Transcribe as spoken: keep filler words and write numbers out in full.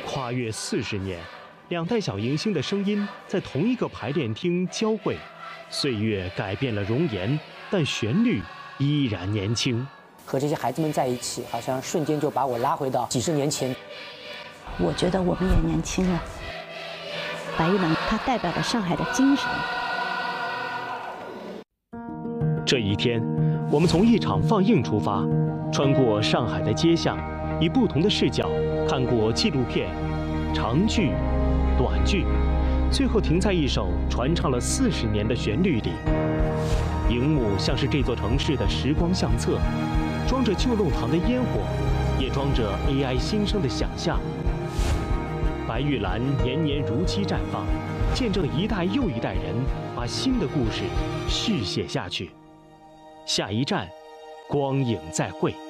跨越四十年，两代小迎星的声音在同一个排练厅交汇。岁月改变了容颜，但旋律依然年轻。 和这些孩子们在一起，好像瞬间就把我拉回到几十年前。 我觉得我们也年轻了。白玉兰，它代表了上海的精神。 这一天，我们从一场放映出发，穿过上海的街巷，以不同的视角看过纪录片、长剧、短剧，最后停在一首传唱了四十年的旋律里。荧幕像是这座城市的时光相册，装着旧弄堂的烟火，也装着 A I 新生的想象。白玉兰年年如期绽放，见证一代又一代人把新的故事续写下去。下一站，光影再会。